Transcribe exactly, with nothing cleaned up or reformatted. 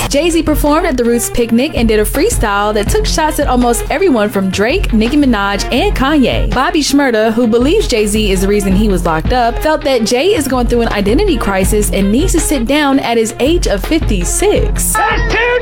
Jay-Z performed at the Roots picnic and did a freestyle that took shots at almost everyone from Drake, Nicki Minaj, and Kanye. Bobby Shmurda, who believes Jay-Z is the reason he was locked up, felt that Jay is going through an identity crisis and needs to sit down at his age of fifty-six. That's too